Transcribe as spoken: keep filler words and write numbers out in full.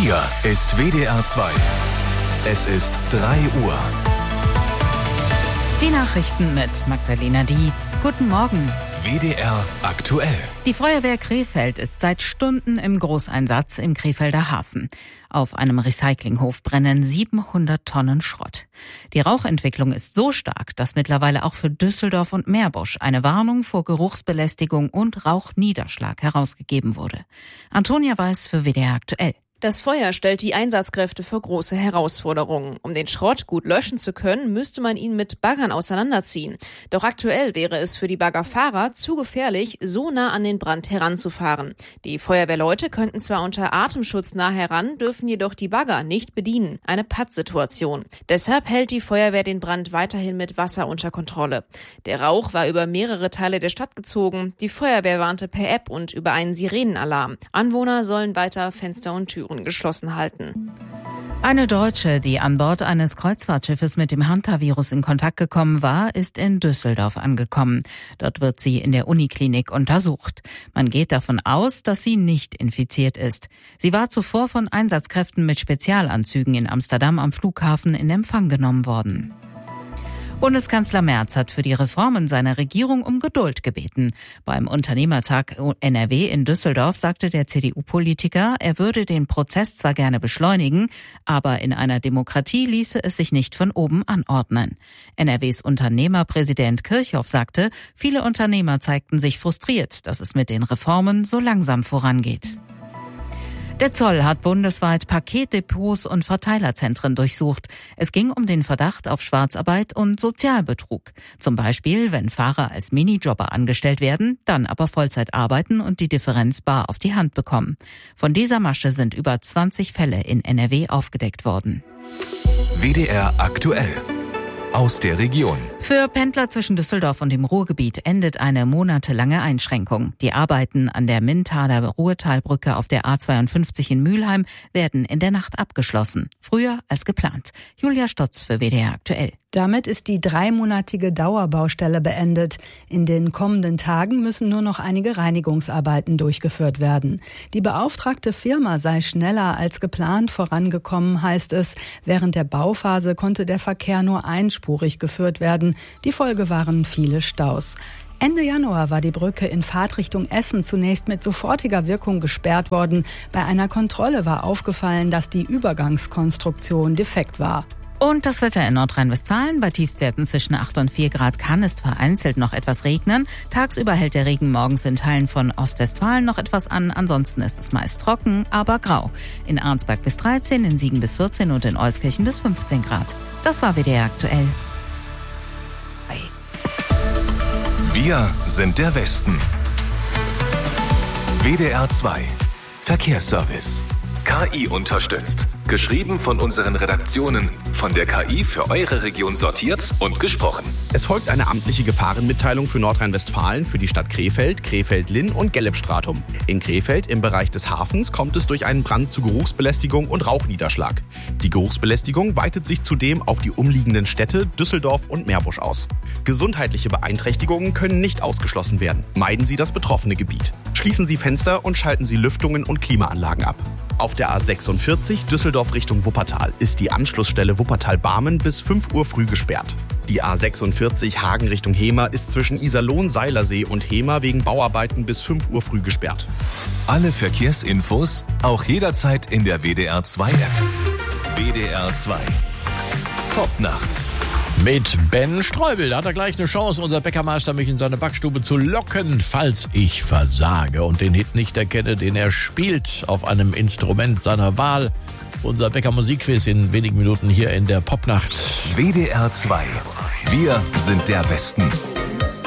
Hier ist W D R zwei. Es ist drei Uhr. Die Nachrichten mit Magdalena Dietz. Guten Morgen. W D R aktuell. Die Feuerwehr Krefeld ist seit Stunden im Großeinsatz im Krefelder Hafen. Auf einem Recyclinghof brennen siebenhundert Tonnen Schrott. Die Rauchentwicklung ist so stark, dass mittlerweile auch für Düsseldorf und Meerbusch eine Warnung vor Geruchsbelästigung und Rauchniederschlag herausgegeben wurde. Antonia Weiß für W D R aktuell. Das Feuer stellt die Einsatzkräfte vor große Herausforderungen. Um den Schrott gut löschen zu können, müsste man ihn mit Baggern auseinanderziehen. Doch aktuell wäre es für die Baggerfahrer zu gefährlich, so nah an den Brand heranzufahren. Die Feuerwehrleute könnten zwar unter Atemschutz nah heran, dürfen jedoch die Bagger nicht bedienen. Eine Pattsituation. Deshalb hält die Feuerwehr den Brand weiterhin mit Wasser unter Kontrolle. Der Rauch war über mehrere Teile der Stadt gezogen. Die Feuerwehr warnte per App und über einen Sirenenalarm. Anwohner sollen weiter Fenster und Türen geschlossen halten. Eine Deutsche, die an Bord eines Kreuzfahrtschiffes mit dem Hantavirus in Kontakt gekommen war, ist in Düsseldorf angekommen. Dort wird sie in der Uniklinik untersucht. Man geht davon aus, dass sie nicht infiziert ist. Sie war zuvor von Einsatzkräften mit Spezialanzügen in Amsterdam am Flughafen in Empfang genommen worden. Bundeskanzler Merz hat für die Reformen seiner Regierung um Geduld gebeten. Beim Unternehmertag N R W in Düsseldorf sagte der C D U-Politiker, er würde den Prozess zwar gerne beschleunigen, aber in einer Demokratie ließe es sich nicht von oben anordnen. N R Ws Unternehmerpräsident Kirchhoff sagte, viele Unternehmer zeigten sich frustriert, dass es mit den Reformen so langsam vorangeht. Der Zoll hat bundesweit Paketdepots und Verteilerzentren durchsucht. Es ging um den Verdacht auf Schwarzarbeit und Sozialbetrug. Zum Beispiel, wenn Fahrer als Minijobber angestellt werden, dann aber Vollzeit arbeiten und die Differenz bar auf die Hand bekommen. Von dieser Masche sind über zwanzig Fälle in N R W aufgedeckt worden. W D R aktuell. Aus der Region. Für Pendler zwischen Düsseldorf und dem Ruhrgebiet endet eine monatelange Einschränkung. Die Arbeiten an der Minnthaler Ruhrtalbrücke auf der A zweiundfünfzig in Mülheim werden in der Nacht abgeschlossen. Früher als geplant. Julia Stotz für W D R aktuell. Damit ist die dreimonatige Dauerbaustelle beendet. In den kommenden Tagen müssen nur noch einige Reinigungsarbeiten durchgeführt werden. Die beauftragte Firma sei schneller als geplant vorangekommen, heißt es. Während der Bauphase konnte der Verkehr nur einspurig geführt werden. Die Folge waren viele Staus. Ende Januar war die Brücke in Fahrtrichtung Essen zunächst mit sofortiger Wirkung gesperrt worden. Bei einer Kontrolle war aufgefallen, dass die Übergangskonstruktion defekt war. Und das Wetter in Nordrhein-Westfalen. Bei Tiefstwerten zwischen acht und vier Grad kann es vereinzelt noch etwas regnen. Tagsüber hält der Regen morgens in Teilen von Ostwestfalen noch etwas an. Ansonsten ist es meist trocken, aber grau. In Arnsberg bis dreizehn, in Siegen bis vierzehn und in Euskirchen bis fünfzehn Grad. Das war W D R aktuell. Bye. Wir sind der Westen. W D R zwei. Verkehrsservice. K I unterstützt. Geschrieben von unseren Redaktionen. Von der K I für eure Region sortiert und gesprochen. Es folgt eine amtliche Gefahrenmitteilung für Nordrhein-Westfalen, für die Stadt Krefeld, Krefeld-Linn und Gelbstratum. In Krefeld im Bereich des Hafens kommt es durch einen Brand zu Geruchsbelästigung und Rauchniederschlag. Die Geruchsbelästigung weitet sich zudem auf die umliegenden Städte Düsseldorf und Meerbusch aus. Gesundheitliche Beeinträchtigungen können nicht ausgeschlossen werden. Meiden Sie das betroffene Gebiet. Schließen Sie Fenster und schalten Sie Lüftungen und Klimaanlagen ab. Auf der A sechsundvierzig Düsseldorf Richtung Wuppertal ist die Anschlussstelle Wuppertal-Barmen bis fünf Uhr früh gesperrt. Die A sechsundvierzig Hagen Richtung Hemer ist zwischen Iserlohn-Seilersee und Hemer wegen Bauarbeiten bis fünf Uhr früh gesperrt. Alle Verkehrsinfos auch jederzeit in der W D R zwei App. W D R zwei. Popnacht. Mit Ben Streubel, da hat er gleich eine Chance, unser Bäckermeister, mich in seine Backstube zu locken, falls ich versage und den Hit nicht erkenne, den er spielt auf einem Instrument seiner Wahl. Unser Bäcker-Musikquiz in wenigen Minuten hier in der Popnacht. W D R zwei. Wir sind der Westen.